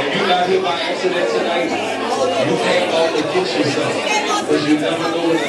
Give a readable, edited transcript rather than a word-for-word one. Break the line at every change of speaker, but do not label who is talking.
If you're not here by accident tonight, you can't always get yourself. Because you never know when